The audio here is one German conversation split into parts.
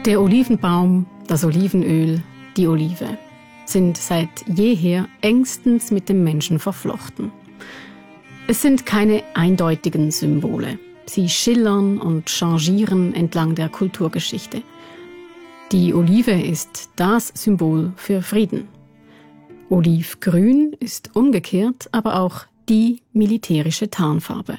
Der Olivenbaum, das Olivenöl, die Olive sind seit jeher engstens mit dem Menschen verflochten. Es sind keine eindeutigen Symbole. Sie schillern und changieren entlang der Kulturgeschichte. Die Olive ist das Symbol für Frieden. Olivgrün ist umgekehrt aber auch die militärische Tarnfarbe.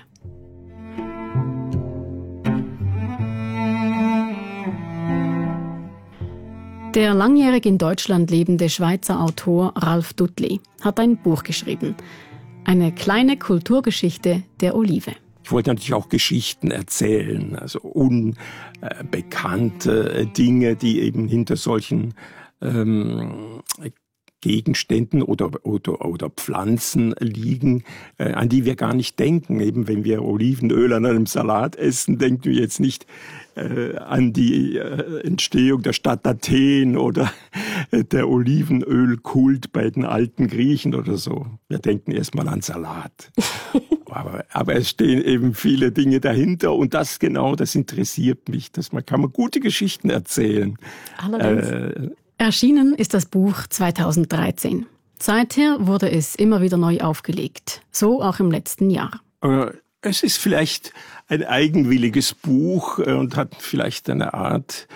Der langjährig in Deutschland lebende Schweizer Autor Ralf Dudley hat ein Buch geschrieben. Eine kleine Kulturgeschichte der Olive. Ich wollte natürlich auch Geschichten erzählen, also unbekannte Dinge, die eben hinter solchen Gegenständen oder Pflanzen liegen, an die wir gar nicht denken. Eben wenn wir Olivenöl an einem Salat essen, denken wir jetzt nicht an die Entstehung der Stadt Athen oder der Olivenölkult bei den alten Griechen oder so. Wir denken erstmal an Salat. Aber es stehen eben viele Dinge dahinter und das interessiert mich. Man kann gute Geschichten erzählen. Allerdings. Erschienen ist das Buch 2013. Seither wurde es immer wieder neu aufgelegt. So auch im letzten Jahr. Es ist vielleicht ein eigenwilliges Buch und hat vielleicht eine Art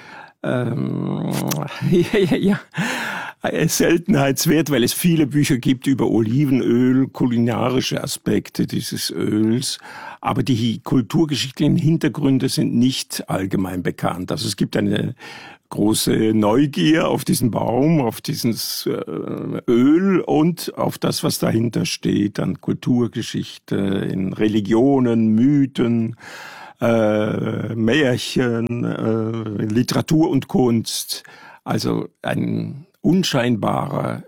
Seltenheitswert, weil es viele Bücher gibt über Olivenöl, kulinarische Aspekte dieses Öls. Aber die kulturgeschichtlichen Hintergründe sind nicht allgemein bekannt. Also es gibt eine große Neugier auf diesen Baum, auf dieses Öl und auf das, was dahinter steht an Kulturgeschichte, in Religionen, Mythen, Märchen, Literatur und Kunst. Also ein unscheinbarer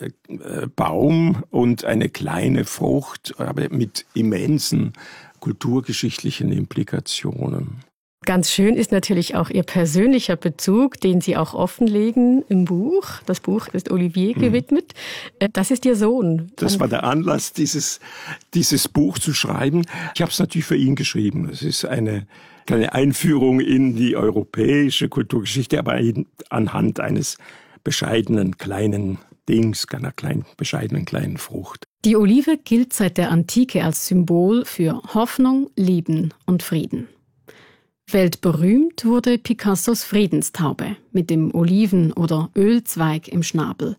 Baum und eine kleine Frucht, aber mit immensen kulturgeschichtlichen Implikationen. Ganz schön ist natürlich auch Ihr persönlicher Bezug, den Sie auch offenlegen im Buch. Das Buch ist Olivier gewidmet. Das ist Ihr Sohn. Das war der Anlass, dieses Buch zu schreiben. Ich habe es natürlich für ihn geschrieben. Es ist eine kleine Einführung in die europäische Kulturgeschichte, aber anhand eines bescheidenen kleinen Dings, einer bescheidenen kleinen Frucht. Die Olive gilt seit der Antike als Symbol für Hoffnung, Leben und Frieden. Weltberühmt wurde Picassos Friedenstaube mit dem Oliven- oder Ölzweig im Schnabel,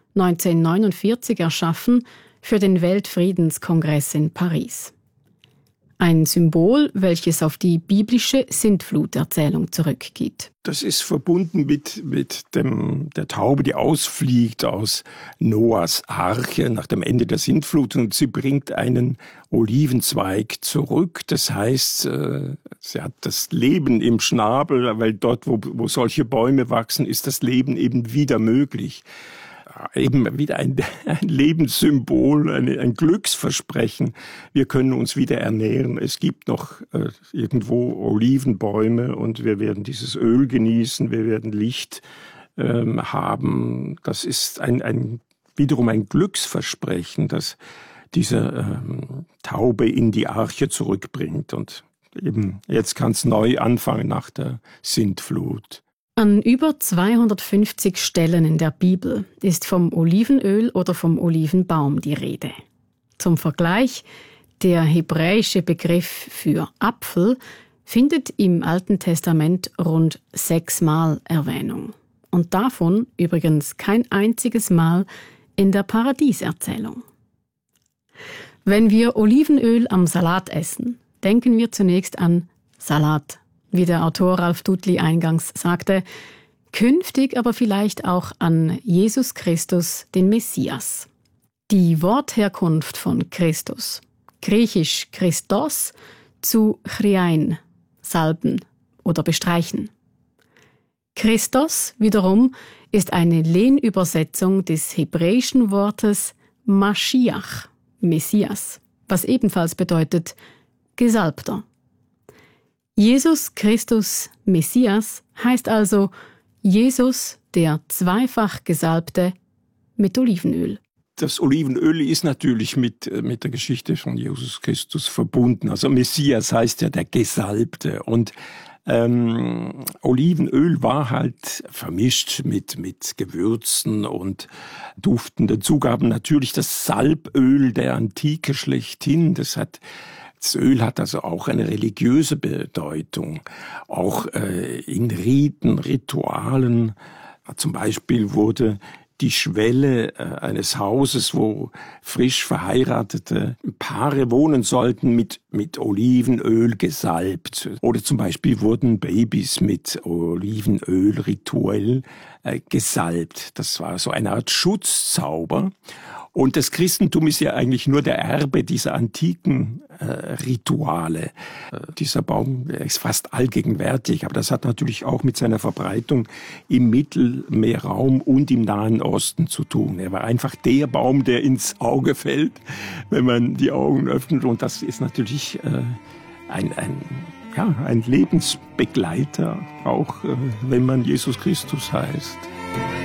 1949 erschaffen für den Weltfriedenskongress in Paris. Ein Symbol, welches auf die biblische Sintfluterzählung zurückgeht. Das ist verbunden mit der Taube, die ausfliegt aus Noahs Arche nach dem Ende der Sintflut und sie bringt einen Olivenzweig zurück. Das heißt, sie hat das Leben im Schnabel, weil dort, wo solche Bäume wachsen, ist das Leben eben wieder möglich. Eben wieder ein Lebenssymbol, ein Glücksversprechen. Wir können uns wieder ernähren. Es gibt noch irgendwo Olivenbäume und wir werden dieses Öl genießen, wir werden Licht haben. Das ist wiederum ein Glücksversprechen, das diese Taube in die Arche zurückbringt. Und eben jetzt kann es neu anfangen nach der Sintflut. An über 250 Stellen in der Bibel ist vom Olivenöl oder vom Olivenbaum die Rede. Zum Vergleich, der hebräische Begriff für Apfel findet im Alten Testament rund 6-mal Erwähnung. Und davon übrigens kein einziges Mal in der Paradieserzählung. Wenn wir Olivenöl am Salat essen, denken wir zunächst an Salat. Wie der Autor Ralf Dudley eingangs sagte, künftig aber vielleicht auch an Jesus Christus, den Messias. Die Wortherkunft von Christus, griechisch Christos, zu Chrein, salben oder bestreichen. Christos wiederum ist eine Lehnübersetzung des hebräischen Wortes Maschiach, Messias, was ebenfalls bedeutet Gesalbter. Jesus Christus Messias heißt also Jesus, der zweifach Gesalbte mit Olivenöl. Das Olivenöl ist natürlich mit der Geschichte von Jesus Christus verbunden. Also Messias heißt ja der Gesalbte. Und Olivenöl war halt vermischt mit Gewürzen und duftenden Zugaben. Natürlich das Salböl der Antike schlechthin. Das Öl hat also auch eine religiöse Bedeutung. Auch in Riten, Ritualen. Zum Beispiel wurde die Schwelle eines Hauses, wo frisch verheiratete Paare wohnen sollten, mit Olivenöl gesalbt. Oder zum Beispiel wurden Babys mit Olivenöl rituell gesalbt. Das war so eine Art Schutzzauber. Und das Christentum ist ja eigentlich nur der Erbe dieser antiken Rituale. Dieser Baum ist fast allgegenwärtig, aber das hat natürlich auch mit seiner Verbreitung im Mittelmeerraum und im Nahen Osten zu tun. Er war einfach der Baum, der ins Auge fällt, wenn man die Augen öffnet. Und das ist natürlich ein Lebensbegleiter, auch wenn man Jesus Christus heißt.